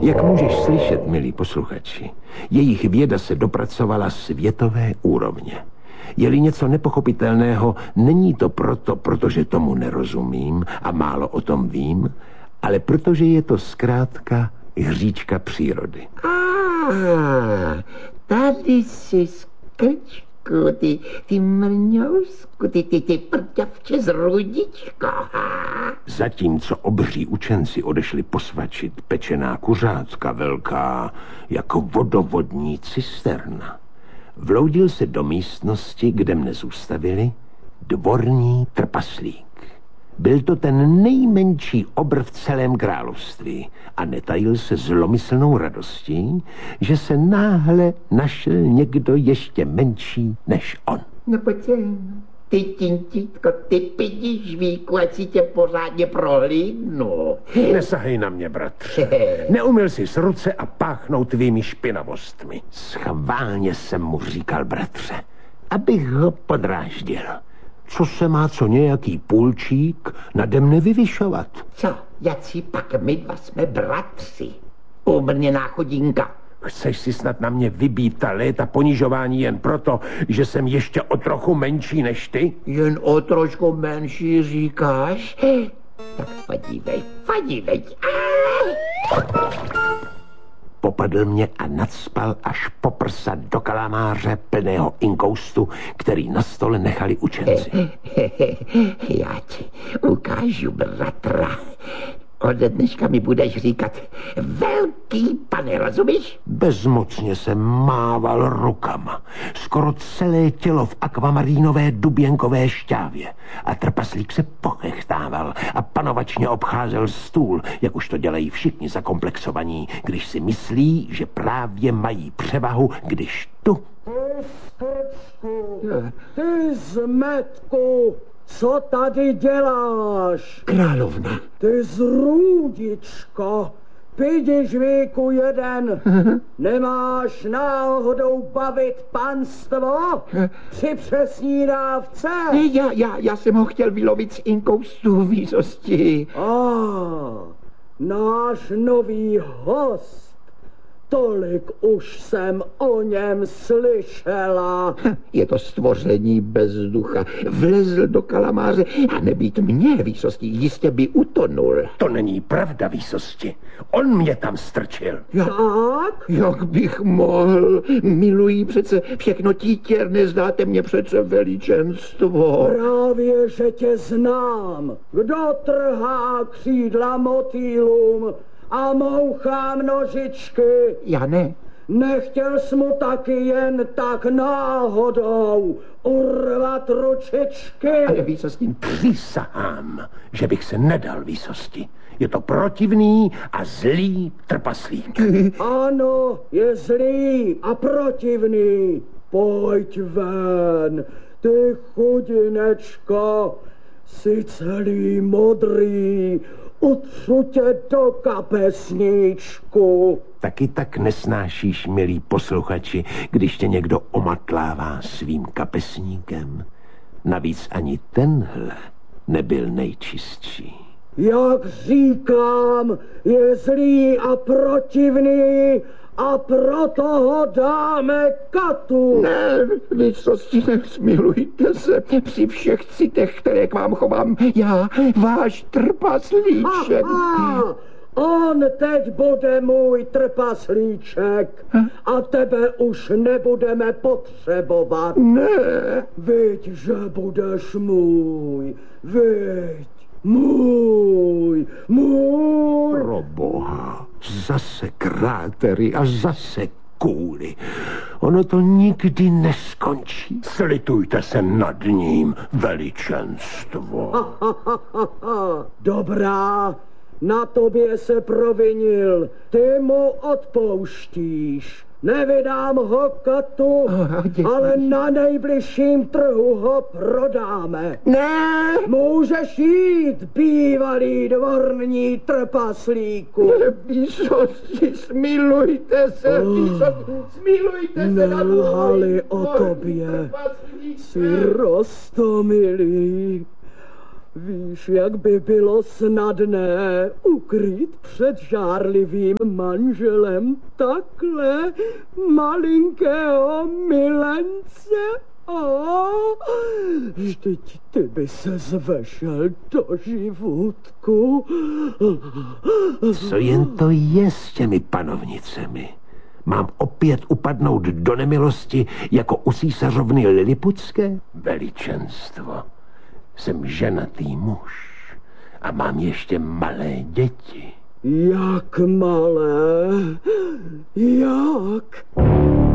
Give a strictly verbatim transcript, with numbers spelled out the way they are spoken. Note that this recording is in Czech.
Jak můžeš slyšet, milí posluchači, jejich věda se dopracovala světové úrovně. Je-li něco nepochopitelného, není to proto, protože tomu nerozumím a málo o tom vím, ale protože je to zkrátka hříčka přírody. Ah, tady si skrčku, ty, ty mrňousku, ty, ty, ty prťavče z rudičko. Zatímco obří učenci odešli posvačit pečená kuřátka velká jako vodovodní cisterna, vloudil se do místnosti, kde mne zůstavili, dvorní trpaslík. Byl to ten nejmenší obr v celém království a netajil se zlomyslnou radostí, že se náhle našel někdo ještě menší než on. No pojď sem, ty tintítko, ty pidi žvíku, ať si tě pořádně prohlídnu. Nesahej na mě, bratře. Neumil jsi z ruce a páchnout tvými špinavostmi. Schválně jsem mu říkal, bratře, abych ho podráždil. Co se má co nějaký půlčík nade mne vyvyšovat? Co, jací pak my dva jsme bratři? Ubrněná chodinka. Chceš si snad na mě vybít ta léta ponižování jen proto, že jsem ještě o trochu menší než ty? Jen o trošku menší říkáš? Tak podívej, podívej. Popadl mě a nacpal až po prsa do kalamáře plného inkoustu, který na stole nechali učenci. Já ti ukážu, bratra. Ode dneška mi budeš říkat velký pane, rozumíš? Bezmocně jsem mával rukama. Skoro celé tělo v akvamarínové duběnkové šťávě. A trpaslík se pochechtával a panovačně obcházel stůl, jak už to dělají všichni zakomplexovaní, když si myslí, že právě mají převahu, když tu... Ty zmetku! Co tady děláš? Královna. Ty zrůdičko, pidi žvíku jeden, nemáš náhodou bavit panstvo při přesní dávce? Já, já, já jsem ho chtěl vylovit z inkoustu výsosti. Ah, náš nový host. Tolik už jsem o něm slyšela. Je to stvoření bez ducha. Vlezl do kalamáře a nebýt mě výsosti, jistě by utonul. To není pravda, výsosti. On mě tam strčil. Tak? Jak bych mohl? Miluji přece všechno títěr, neznáte mě přece veličenstvo. Právě, že tě znám. Kdo trhá křídla motýlům a mouchá nožičky? Já ne. Nechtěl jsi mu taky jen tak náhodou urvat ručičky? Ale výsosti... Přísahám, že bych se nedal, výsosti. Je to protivný a zlý trpaslík. Ano, je zlý a protivný. Pojď ven, ty chudinečko, jsi celý modrý, utřu tě do kapesníčku. Taky tak nesnášíš, milí posluchači, když tě někdo omatlává svým kapesníkem. Navíc ani tenhle nebyl nejčistší. Jak říkám, je zlý a protivný a proto ho dáme katu. Ne, výsosti, nesmilujte se při všech citech, které k vám chovám. Já, váš trpaslíček. Aha, on teď bude můj trpaslíček a tebe už nebudeme potřebovat. Ne. Viď, že budeš můj, viď. Můj, můj. Pro boha, zase krátery a zase kůly. Ono to nikdy neskončí. Slitujte se nad ním, veličenstvo. Ha, ha, ha, ha, ha. Dobrá, na tobě se provinil, ty mu odpouštíš. Nevydám ho katu, ale na nejbližším trhu ho prodáme. Ne. Můžeš jít, bývalý dvorní trpaslíku. Výsosti, smilujte se, výsosti, smilujte se. Nelhali o tobě, jsi roztomilý. Víš, jak by bylo snadné ukrýt před žárlivým manželem takhle malinkého milence? Oh, vždyť ty by se zvešel do živůtku. Co jen to je s těmi panovnicemi? Mám opět upadnout do nemilosti jako u císařovny Liliputské? Veličenstvo, jsem ženatý muž a mám ještě malé děti. Jak malé? Jak?